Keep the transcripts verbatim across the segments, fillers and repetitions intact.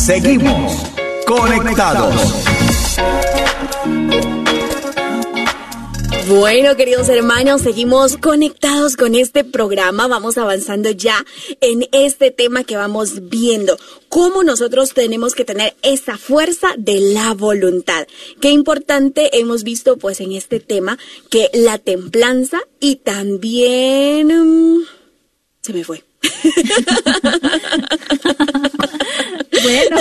Seguimos conectados. Bueno, queridos hermanos, seguimos conectados con este programa. Vamos avanzando ya en este tema que vamos viendo. Cómo nosotros tenemos que tener esa fuerza de la voluntad. Qué importante hemos visto pues en este tema que la templanza y también... Um, se me fue. Bueno.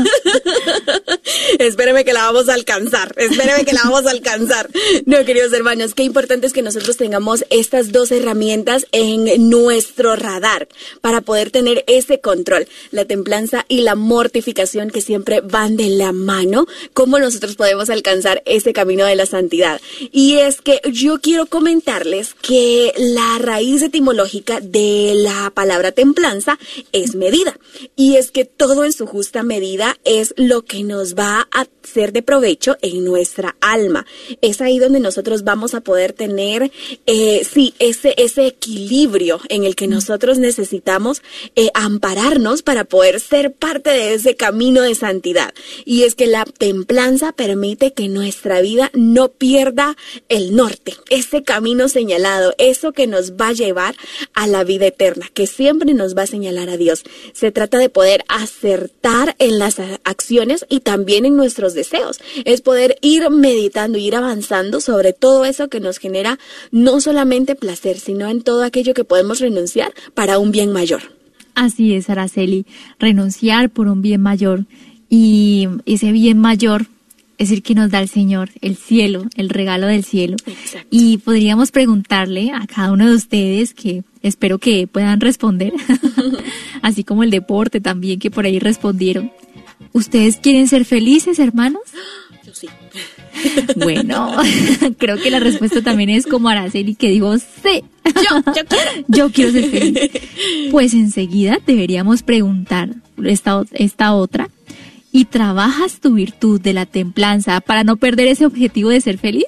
Espéreme que la vamos a alcanzar, espéreme que la vamos a alcanzar. No, queridos hermanos, qué importante es que nosotros tengamos estas dos herramientas en nuestro radar para poder tener ese control, la templanza y la mortificación que siempre van de la mano, cómo nosotros podemos alcanzar ese camino de la santidad. Y es que yo quiero comentarles que la raíz etimológica de la palabra templanza es medida, y es que todo en su justa medida es lo que nos va a ser de provecho en nuestra alma. Es ahí donde nosotros vamos a poder tener, eh, sí, ese, ese equilibrio en el que nosotros necesitamos eh, ampararnos para poder ser parte de ese camino de santidad. Y es que la templanza permite que nuestra vida no pierda el norte, ese camino señalado, eso que nos va a llevar a la vida eterna, que siempre nos va a señalar a Dios. Se trata de poder acertar en las acciones y también en nuestros deseos. Es poder ir meditando, ir avanzando sobre todo eso que nos genera no solamente placer, sino en todo aquello que podemos renunciar para un bien mayor. Así es, Araceli, renunciar por un bien mayor. Y ese bien mayor es el que nos da el Señor, el cielo, el regalo del cielo. Exacto. Y podríamos preguntarle a cada uno de ustedes, que espero que puedan responder, así como el deporte también, que por ahí respondieron. ¿Ustedes quieren ser felices, hermanos? Yo sí. Bueno, creo que la respuesta también es como Araceli, que dijo sí. Yo, yo quiero. Yo quiero ser feliz. Pues enseguida deberíamos preguntar esta, esta otra. ¿Y trabajas tu virtud de la templanza para no perder ese objetivo de ser feliz?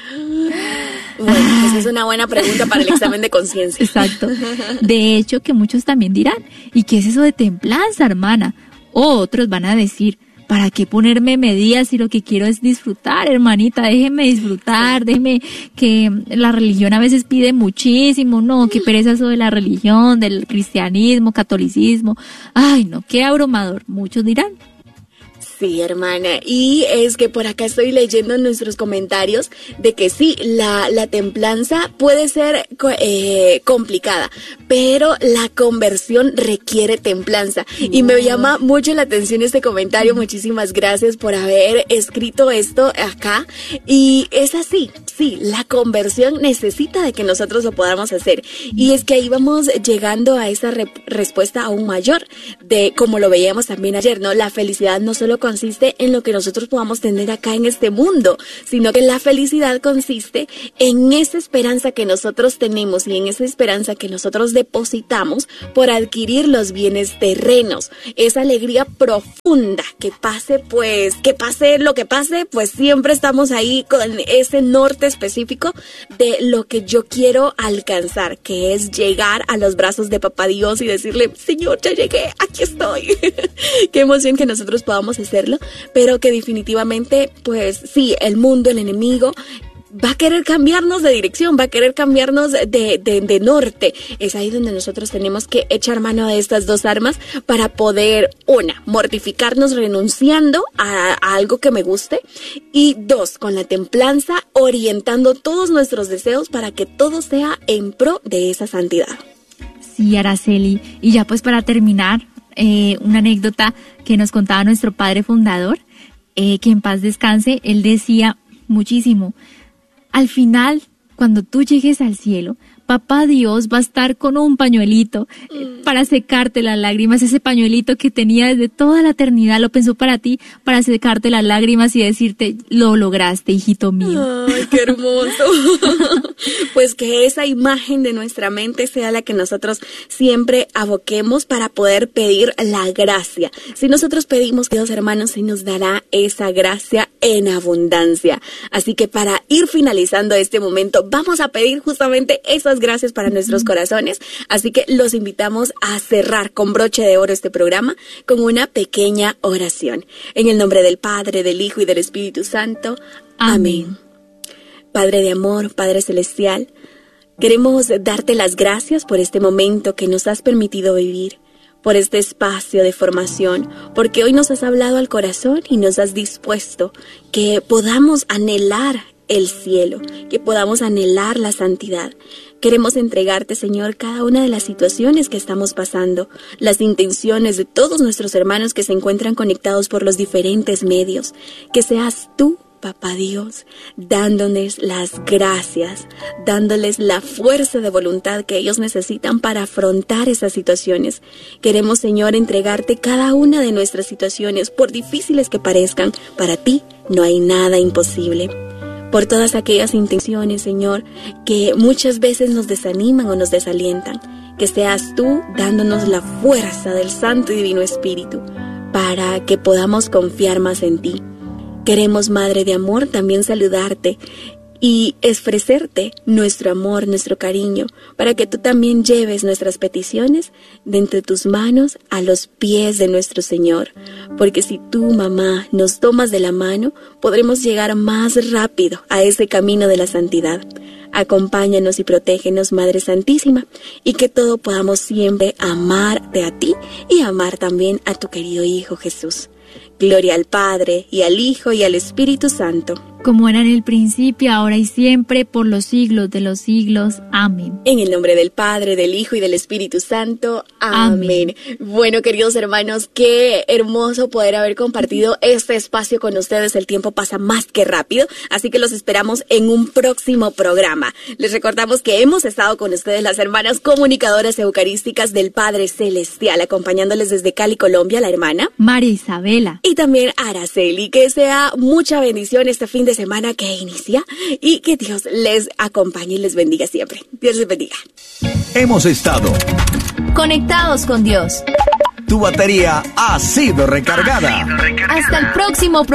Bueno, pues es una buena pregunta para el examen de conciencia. Exacto. De hecho, que muchos también dirán, ¿y qué es eso de templanza, hermana? O otros van a decir, ¿para qué ponerme medidas si lo que quiero es disfrutar, hermanita? Déjeme disfrutar, déjeme que la religión a veces pide muchísimo, no, qué pereza eso de la religión, del cristianismo, catolicismo. Ay, no, qué abrumador, muchos dirán. Sí, hermana, y es que por acá estoy leyendo en nuestros comentarios de que sí, la, la templanza puede ser eh, complicada, pero la conversión requiere templanza. No. Y me llama mucho la atención este comentario. Muchísimas gracias por haber escrito esto acá. Y es así, sí, la conversión necesita de que nosotros lo podamos hacer. Y es que ahí vamos llegando a esa re- respuesta aún mayor de, como lo veíamos también ayer, ¿no? La felicidad no solo consiste en lo que nosotros podamos tener acá en este mundo, sino que la felicidad consiste en esa esperanza que nosotros tenemos y en esa esperanza que nosotros depositamos por adquirir los bienes terrenos, esa alegría profunda, que pase pues, que pase lo que pase, pues siempre estamos ahí con ese norte específico de lo que yo quiero alcanzar, que es llegar a los brazos de Papá Dios y decirle, Señor, ya llegué, aquí estoy. Qué emoción que nosotros podamos hacerlo, pero que definitivamente, pues sí, el mundo, el enemigo, va a querer cambiarnos de dirección, va a querer cambiarnos de, de, de norte. Es ahí donde nosotros tenemos que echar mano de estas dos armas para poder, una, mortificarnos renunciando a, a algo que me guste, y dos, con la templanza, orientando todos nuestros deseos para que todo sea en pro de esa santidad. Sí, Araceli, y ya pues para terminar, eh, una anécdota que nos contaba nuestro padre fundador, eh, que en paz descanse, él decía muchísimo, al final, cuando tú llegues al cielo, Papá Dios va a estar con un pañuelito eh, para secarte las lágrimas, ese pañuelito que tenía desde toda la eternidad, lo pensó para ti, para secarte las lágrimas y decirte, lo lograste, hijito mío. Ay, qué hermoso. Pues que esa imagen de nuestra mente sea la que nosotros siempre aboquemos para poder pedir la gracia. Si nosotros pedimos, Dios, hermanos, sí nos dará esa gracia en abundancia. Así que para ir finalizando este momento, vamos a pedir justamente esas muchísimas gracias para nuestros corazones. Así que los invitamos a cerrar con broche de oro este programa con una pequeña oración. En el nombre del Padre, del Hijo y del Espíritu Santo. Amén. Amén. Padre de amor, Padre celestial, queremos darte las gracias por este momento que nos has permitido vivir, por este espacio de formación, porque hoy nos has hablado al corazón y nos has dispuesto que podamos anhelar el cielo, que podamos anhelar la santidad. Queremos entregarte, Señor, cada una de las situaciones que estamos pasando, las intenciones de todos nuestros hermanos que se encuentran conectados por los diferentes medios. Que seas tú, Papá Dios, dándoles las gracias, dándoles la fuerza de voluntad que ellos necesitan para afrontar esas situaciones. Queremos, Señor, entregarte cada una de nuestras situaciones, por difíciles que parezcan. Para ti no hay nada imposible. Por todas aquellas intenciones, Señor, que muchas veces nos desaniman o nos desalientan, que seas tú dándonos la fuerza del Santo y Divino Espíritu para que podamos confiar más en ti. Queremos, Madre de amor, también saludarte y ofrecerte nuestro amor, nuestro cariño, para que tú también lleves nuestras peticiones de entre tus manos a los pies de nuestro Señor. Porque si tú, mamá, nos tomas de la mano, podremos llegar más rápido a ese camino de la santidad. Acompáñanos y protégenos, Madre Santísima, y que todo podamos siempre amarte a ti y amar también a tu querido Hijo Jesús. Gloria al Padre, y al Hijo, y al Espíritu Santo. Como era en el principio, ahora y siempre, por los siglos de los siglos. Amén. En el nombre del Padre, del Hijo y del Espíritu Santo. Amén. Amén. Bueno, queridos hermanos, qué hermoso poder haber compartido este espacio con ustedes. El tiempo pasa más que rápido, así que los esperamos en un próximo programa. Les recordamos que hemos estado con ustedes las hermanas comunicadoras eucarísticas del Padre Celestial, acompañándoles desde Cali, Colombia, la hermana María Isabela. Y también Araceli. Que sea mucha bendición este fin de semana que inicia y que Dios les acompañe y les bendiga siempre. Dios les bendiga. Hemos estado conectados con Dios. Tu batería ha sido recargada. Hasta el próximo programa.